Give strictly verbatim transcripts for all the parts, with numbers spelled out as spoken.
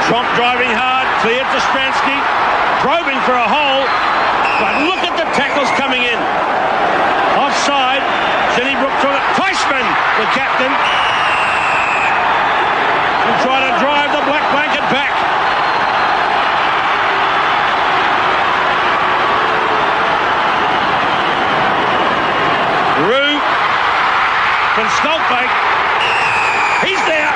Tromp driving hard, cleared to Stransky, probing for a hole, but look at the tackles coming in. Offside, Zenny Brook took it. Teichmann, the captain, will try to drive the Black Blanket back. Roo from Stoltbank. He's there.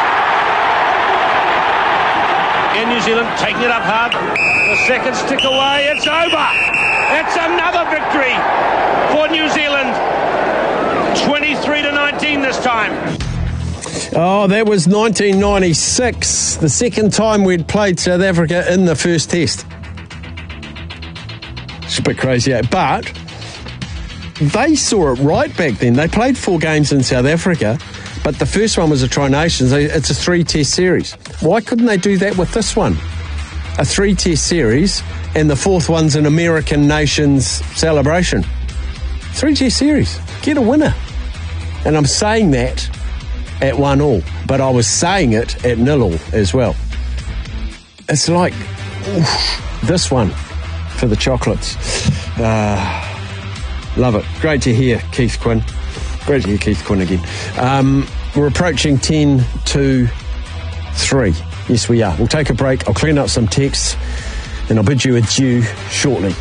In New Zealand taking it up hard. The second stick away. It's over. It's another victory for New Zealand. twenty-three to nineteen this time. Oh, that was nineteen ninety-six, the second time we'd played South Africa in the first test. It's a bit crazy, eh? But they saw it right back then. They played four games in South Africa, but the first one was a Tri-Nations. It's a three-test series. Why couldn't they do that with this one? A three-test series, and the fourth one's an American Nations celebration. Three-test series. Get a winner. And I'm saying that at one all, but I was saying it at nil all as well. It's like, oof, this one for the chocolates. Uh, love it. Great to hear Keith Quinn. Great to hear Keith Quinn again. Um, we're approaching ten to three. Yes, we are. We'll take a break. I'll clean up some texts and I'll bid you adieu shortly.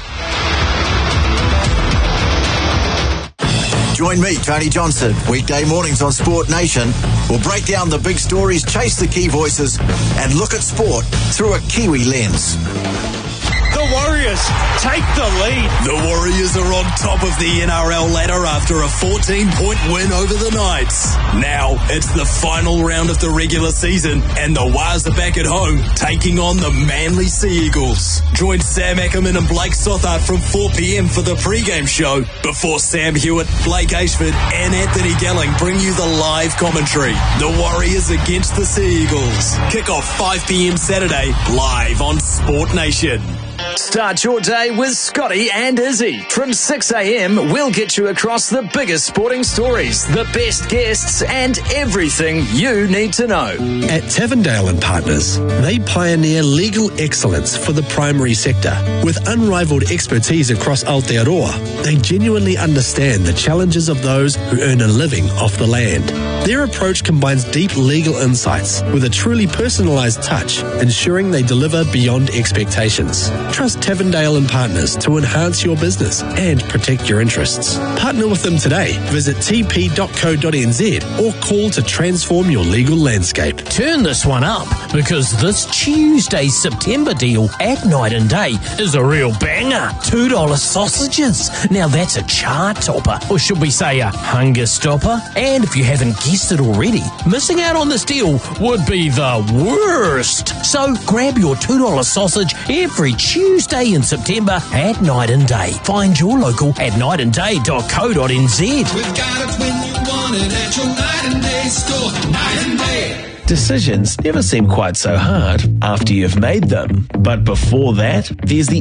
Join me, Tony Johnson, weekday mornings on Sport Nation. We'll break down the big stories, chase the key voices, and look at sport through a Kiwi lens. The Warriors take the lead. The Warriors are on top of the N R L ladder after a fourteen-point win over the Knights. Now, it's the final round of the regular season, and the Wars are back at home, taking on the Manly Sea Eagles. Join Sam Ackerman and Blake Sothart from four p.m. for the pre-game show, before Sam Hewitt, Blake Ashford, and Anthony Gelling bring you the live commentary. The Warriors against the Sea Eagles. Kick off five p.m. Saturday, live on Sport Nation. Start your day with Scotty and Izzy. From six a.m, we'll get you across the biggest sporting stories, the best guests, and everything you need to know. At Tavendale and Partners, they pioneer legal excellence for the primary sector. With unrivaled expertise across Aotearoa, they genuinely understand the challenges of those who earn a living off the land. Their approach combines deep legal insights with a truly personalised touch, ensuring they deliver beyond expectations. Trust Tavendale and Partners to enhance your business and protect your interests. Partner with them today. Visit t p dot co dot n z or call to transform your legal landscape. Turn this one up, because this Tuesday's September deal at Night and Day is a real banger. two dollars sausages. Now that's a chart topper, or should we say a hunger stopper? And if you haven't guessed it already, missing out on this deal would be the worst. So grab your two dollars sausage every Tuesday in September at Night and Day. Find your local at night and day dot co dot n z. We've got it when you want it at your Night and Day store. Night and Day. Decisions never seem quite so hard after you've made them. But before that, there's the